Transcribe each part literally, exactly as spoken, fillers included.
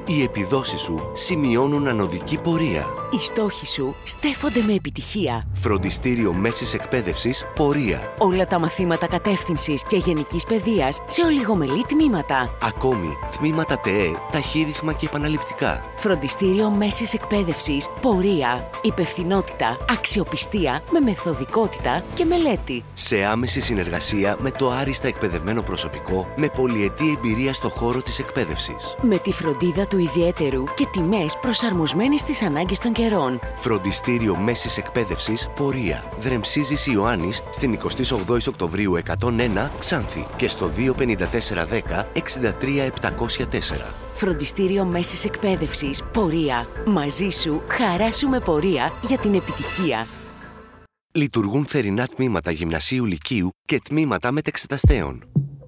Οι επιδόσεις σου σημειώνουν ανωδική πορεία. Οι στόχοι σου στέφονται με επιτυχία. Φροντιστήριο Μέσης Εκπαίδευσης Πορεία. Όλα τα μαθήματα κατεύθυνσης και γενικής παιδείας σε ολιγομελή τμήματα. Ακόμη, τμήματα ΤΕΕ, ταχύρυθμα και επαναληπτικά. Φροντιστήριο Μέσης Εκπαίδευσης Πορεία. Υπευθυνότητα, αξιοπιστία με μεθοδικότητα και μελέτη. Σε άμεση συνεργασία με το άριστα εκπαιδευμένο προσωπικό με πολυετή εμπειρία στο χώρο της εκπαίδευσης. Με τη φροντίδα του ιδιαίτερου και τιμές προσαρμοσμένες στις ανάγκες των καιρών. Φροντιστήριο Μέσης Εκπαίδευσης Πορεία. Δρεμσίζης Ιωάννης στην εικοστή όγδοη Οκτωβρίου εκατόν ένα Ξάνθη και στο δύο πενήντα τέσσερα δέκα εξήντα τρία επτακόσια τέσσερα. Φροντιστήριο Μέσης Εκπαίδευσης Πορεία. Μαζί σου, χαρά σου με πορεία για την επιτυχία. Λειτουργούν θερινά τμήματα γυμνασίου λυκείου και τμήματα μετεξεταστέων.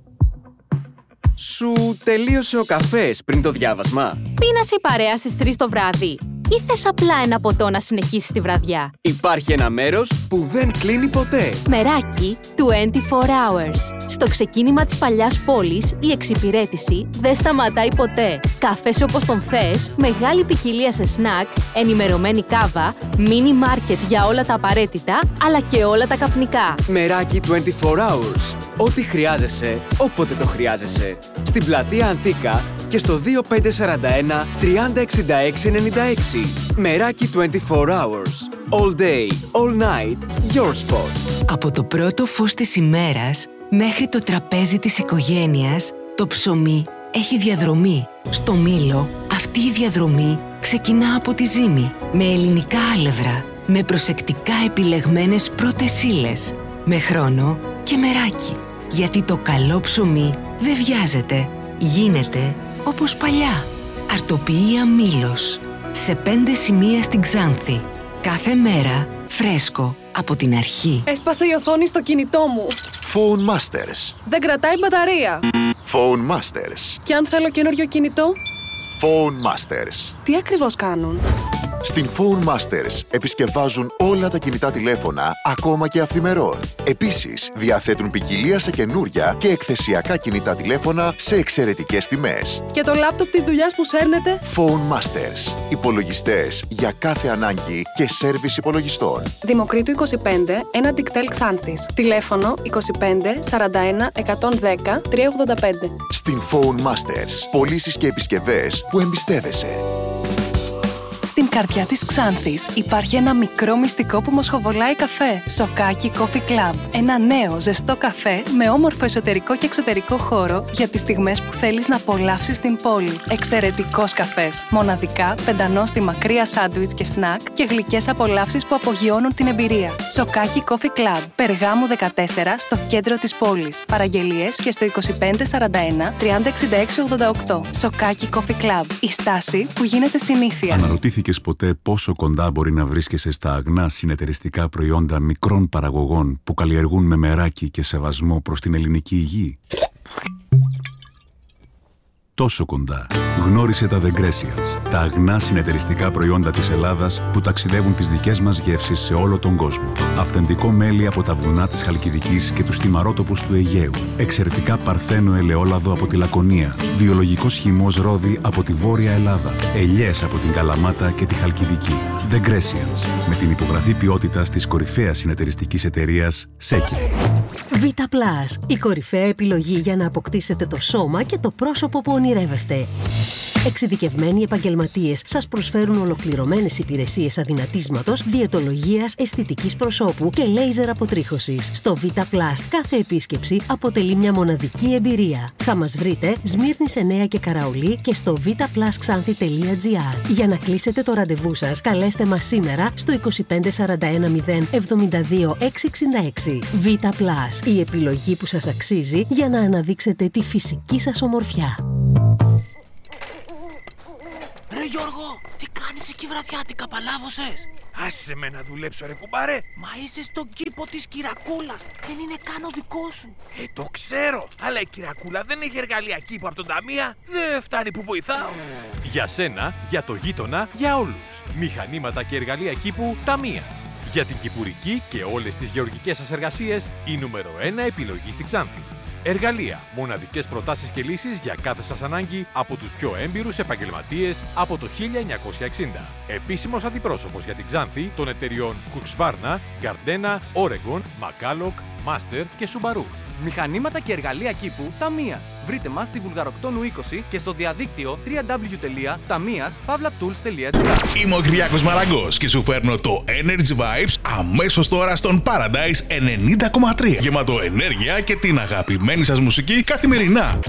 Σου τελείωσε ο καφές πριν το διάβασμα? Πίνασε η παρέα στις τρεις το βράδυ ή θες απλά ένα ποτό να συνεχίσεις τη βραδιά? Υπάρχει ένα μέρος που δεν κλείνει ποτέ. Μεράκι είκοσι τέσσερις hours. Στο ξεκίνημα της παλιάς πόλης, η εξυπηρέτηση δεν σταματάει ποτέ. Καφές όπως τον θες, μεγάλη ποικιλία σε σνακ, ενημερωμένη κάβα, μίνι μάρκετ για όλα τα απαραίτητα, αλλά και όλα τα καπνικά. Μεράκι είκοσι τέσσερις hours. Ό,τι χρειάζεσαι, όποτε το χρειάζεσαι. Στην πλατεία Αντίκα και στο δύο πέντε τέσσερα ένα τριάντα εξήντα έξι ενενήντα έξι. Μεράκι είκοσι τέσσερις hours. All day, all night, your spot. Από το πρώτο φως της ημέρας μέχρι το τραπέζι της οικογένειας, το ψωμί έχει διαδρομή. Στο Μήλο, αυτή η διαδρομή ξεκινά από τη ζύμη, με ελληνικά άλευρα, με προσεκτικά επιλεγμένες πρώτες ύλες, με χρόνο και μεράκι. Γιατί το καλό ψωμί δεν βιάζεται, γίνεται όπως παλιά. Αρτοποιία Μήλος. Σε πέντε σημεία στην Ξάνθη. Κάθε μέρα φρέσκο από την αρχή. Έσπασε η οθόνη στο κινητό μου. Phone Masters. Δεν κρατάει μπαταρία. Phone Masters. Και αν θέλω καινούριο κινητό? Phone Masters. Τι ακριβώς κάνουν? Στην Phone Masters επισκευάζουν όλα τα κινητά τηλέφωνα, ακόμα και αυθημερών. Επίσης, διαθέτουν ποικιλία σε καινούρια και εκθεσιακά κινητά τηλέφωνα σε εξαιρετικές τιμές. Και το λάπτοπ της δουλειάς που σέρνετε? Phone Masters. Υπολογιστές για κάθε ανάγκη και σέρβις υπολογιστών. Δημοκρίτου είκοσι πέντε, ένα Dicktel Ξάνθης. Τηλέφωνο είκοσι πέντε σαράντα ένα εκατόν δέκα τριακόσια ογδόντα πέντε. Στην Phone Masters. Πωλήσεις και επισκευές που εμπιστεύεσαι. Στην καρδιά της Ξάνθης υπάρχει ένα μικρό μυστικό που μοσχοβολάει καφέ. Σοκάκι Coffee Club. Ένα νέο ζεστό καφέ με όμορφο εσωτερικό και εξωτερικό χώρο για τις στιγμές που θέλεις να απολαύσεις την πόλη. Εξαιρετικός καφές. Μοναδικά, πεντανόστιμα κρύα σάντουιτς και σνακ και γλυκές απολαύσεις που απογειώνουν την εμπειρία. Σοκάκι Coffee Club. Περγάμου δεκατέσσερα στο κέντρο της πόλης. Παραγγελίες και στο είκοσι πέντε σαράντα ένα τριάντα εξήντα έξι ογδόντα οκτώ. Σοκάκι Coffee Club. Η στάση που γίνεται συνήθεια. Αναρωτήθηκες ποτέ πόσο κοντά μπορεί να βρίσκεσαι στα αγνά συνεταιριστικά προϊόντα μικρών παραγωγών που καλλιεργούν με μεράκι και σεβασμό προς την ελληνική υγεία? Τόσο κοντά. Γνώρισε τα The Grecians, τα αγνά συνεταιριστικά προϊόντα της Ελλάδας που ταξιδεύουν τις δικές μας γεύσεις σε όλο τον κόσμο. Αυθεντικό μέλι από τα βουνά της Χαλκιδικής και τους θυμαρότοπους του Αιγαίου. Εξαιρετικά παρθένο ελαιόλαδο από τη Λακωνία. Βιολογικός χυμός ρόδι από τη Βόρεια Ελλάδα. Ελιές από την Καλαμάτα και τη Χαλκιδική. The Grecians, με την υπογραφή ποιότητας της κορυφαίας συνεταιριστικής εταιρείας Σέκε. Vita Plus, η κορυφαία επιλογή για να αποκτήσετε το σώμα και το πρόσωπο που ονειρεύεστε. Εξειδικευμένοι επαγγελματίες σας προσφέρουν ολοκληρωμένες υπηρεσίες αδυνατίσματος, διαιτολογίας, αισθητικής προσώπου και λέιζερ αποτρίχωσης. Στο Vita Plus κάθε επίσκεψη αποτελεί μια μοναδική εμπειρία. Θα μας βρείτε Σμύρνης εννέα και Καραολί και στο βιταπλασξάνθη τελεία τζι άρ. Για να κλείσετε το ραντεβού σας, καλέστε μας σήμερα στο είκοσι πέντε σαράντα ένα μηδέν εβδομήντα δύο εξακόσια εξήντα έξι. Vita Plus, η επιλογή που σας αξίζει για να αναδείξετε τη φυσική σας ομορφιά. Ρε Γιώργο, τι κάνεις εκεί βραδιάτικα, παλάβωσες? Άσε με να δουλέψω ρε κουμπάρε. Μα είσαι στον κήπο της Κυρακούλας, δεν είναι καν ο δικός σου. Ε, το ξέρω, αλλά η Κυρακούλα δεν έχει εργαλεία κήπου από τον Ταμεία. Δεν φτάνει που βοηθάω. Για σένα, για το γείτονα, για όλους. Μηχανήματα και εργαλεία κήπου Ταμείας. Για την κυπουρική και όλες τις γεωργικές σας εργασίες, η νούμερο ένα επιλογή στη Ξάνθη. Εργαλεία, μοναδικές προτάσεις και λύσεις για κάθε σας ανάγκη από τους πιο έμπειρους επαγγελματίες από το χίλια εννιακόσια εξήντα. Επίσημος αντιπρόσωπος για την Ξάνθη των εταιριών Husqvarna, Gardena, Oregon, McCulloch, Master και Subaru. Μηχανήματα και εργαλεία κήπου Ταμίας. Βρείτε μας στη Βουλγαροκτόνου είκοσι και στο διαδίκτυο double-u double-u double-u τελεία ταμίας παύλα τούλς τελεία τζι άρ. Είμαι ο Κυριάκος Μαραγκός και σου φέρνω το Energy Vibes αμέσως τώρα στον Paradise ενενήντα κόμμα τρία. Γεμάτο ενέργεια και την αγαπημένη σας μουσική καθημερινά.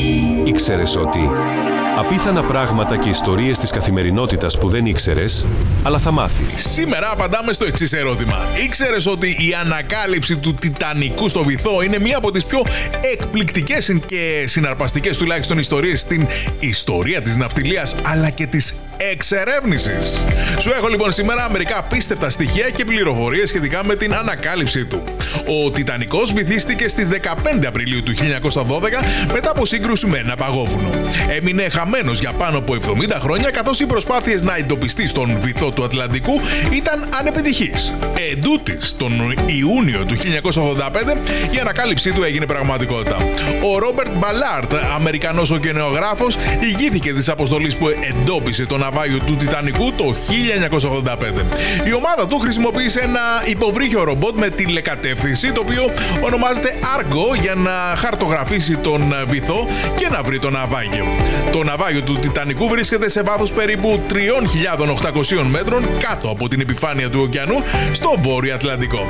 Ήξερες ότι απίθανα πράγματα και ιστορίες της καθημερινότητας που δεν ήξερες, αλλά θα μάθεις. Σήμερα απαντάμε στο εξής ερώτημα. Ήξερες ότι η ανακάλυψη του Τιτανικού στο βυθό είναι μία από τις πιο εκπληκτικές και συναρπαστικές τουλάχιστον ιστορίες στην ιστορία της ναυτιλίας αλλά και της εξερεύνησης? Σου έχω λοιπόν σήμερα μερικά απίστευτα στοιχεία και πληροφορίες σχετικά με την ανακάλυψή του. Ο Τιτανικός βυθίστηκε στις δεκαπέντε Απριλίου του χίλια εννιακόσια δώδεκα μετά από σύγκρουση με ένα παγόβουνο. Έμεινε χαμένος για πάνω από εβδομήντα χρόνια καθώς οι προσπάθειες να εντοπιστεί στον βυθό του Ατλαντικού ήταν ανεπιτυχείς. Εντούτοις, τον Ιούνιο του χίλια εννιακόσια ογδόντα πέντε η ανακάλυψή του έγινε πραγματικότητα. Ο Ρόμπερτ Μπαλάρτ, Αμερικανός ωκεανογράφος, ηγήθηκε της αποστολής που εντόπισε τον ναυάγιο του Τιτανικού το χίλια εννιακόσια ογδόντα πέντε. Η ομάδα του χρησιμοποίησε ένα υποβρύχιο ρομπότ με τηλεκατεύθυνση, το οποίο ονομάζεται Argo, για να χαρτογραφήσει τον βυθό και να βρει το ναυάγιο. Το ναυάγιο του Τιτανικού βρίσκεται σε βάθος περίπου τρεις χιλιάδες οκτακόσια μέτρων κάτω από την επιφάνεια του ωκεανού στο Βόρειο Ατλαντικό.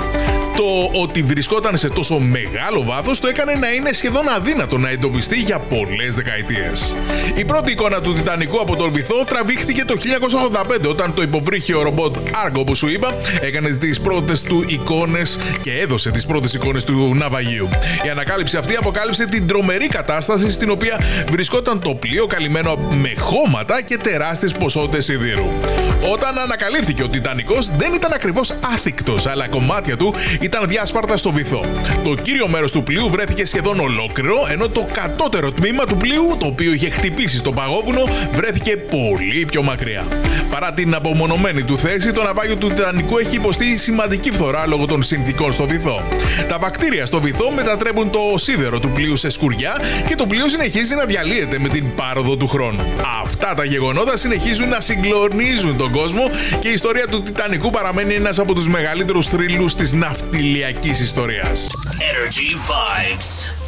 Το ότι βρισκόταν σε τόσο μεγάλο βάθος το έκανε να είναι σχεδόν αδύνατο να εντοπιστεί για πολλές δεκαετίες. Η πρώτη εικόνα του Τιτανικού από τον βυθό τραβήχθηκε το χίλια εννιακόσια ογδόντα πέντε, όταν το υποβρύχιο ρομπότ Argo, όπως σου είπα, έκανε τις πρώτες του εικόνες και έδωσε τις πρώτες εικόνες του ναυαγίου. Η ανακάλυψη αυτή αποκάλυψε την τρομερή κατάσταση στην οποία βρισκόταν το πλοίο, καλυμμένο με χώματα και τεράστιες ποσότητες σιδήρου. Όταν ανακαλύφθηκε ο Τιτανικός, δεν ήταν ακριβώς άθικτος, αλλά κομμάτια του ήταν διάσπαρτα στο βυθό. Το κύριο μέρος του πλοίου βρέθηκε σχεδόν ολόκληρο, ενώ το κατώτερο τμήμα του πλοίου, το οποίο είχε χτυπήσει στο παγόβουνο, βρέθηκε πολύ πιο μακριά. Παρά την απομονωμένη του θέση, το ναυάγιο του Τιτανικού έχει υποστεί σημαντική φθορά λόγω των συνθηκών στο βυθό. Τα βακτήρια στο βυθό μετατρέπουν το σίδερο του πλοίου σε σκουριά και το πλοίο συνεχίζει να διαλύεται με την πάροδο του χρόνου. Αυτά τα γεγονότα συνεχίζουν να συγκλονίζουν τον κόσμο και η ιστορία του Τιτανικού παραμένει ένας από τους μεγαλύτερους θρύλους της ναυτιλιακής ιστορίας. Energy Vibes.